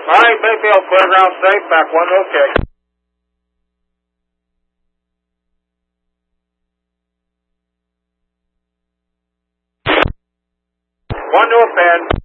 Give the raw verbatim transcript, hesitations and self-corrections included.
All right, Mayfield, clear ground safe, back one to okay. One to a fan.